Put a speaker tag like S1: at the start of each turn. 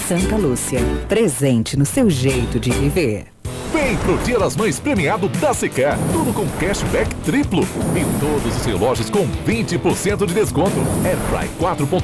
S1: Santa Lúcia. Presente no seu jeito de viver.
S2: Vem pro Dia das Mães premiado da Secar. Tudo com cashback triplo. Em todos os relógios com 20% de desconto. Airfry 4.0